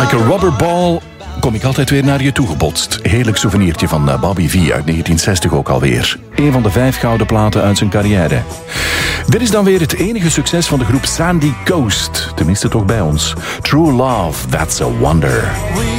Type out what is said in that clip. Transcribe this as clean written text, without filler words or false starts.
Like a rubber ball kom ik altijd weer naar je toegebotst. Heerlijk souvenirtje van Bobby V uit 1960 ook alweer. Een van de 5 gouden platen uit zijn carrière. Dit is dan weer het enige succes van de groep Sandy Coast. Tenminste toch bij ons. True Love, That's a Wonder.